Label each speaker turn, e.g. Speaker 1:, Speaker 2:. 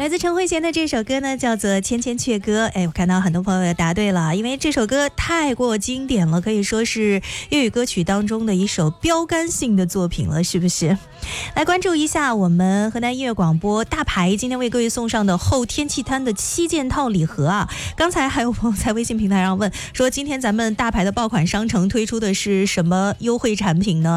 Speaker 1: 来自陈慧娴的这首歌呢，叫做《千千阙歌》。我看到很多朋友也答对了，因为这首歌太过经典了，可以说是粤语歌曲当中的一首标杆性的作品了，是不是？来关注一下我们河南音乐广播大牌今天为各位送上的后天气摊的7件套礼盒啊！刚才还有朋友在微信平台上问说，今天咱们大牌的爆款商城推出的是什么优惠产品呢？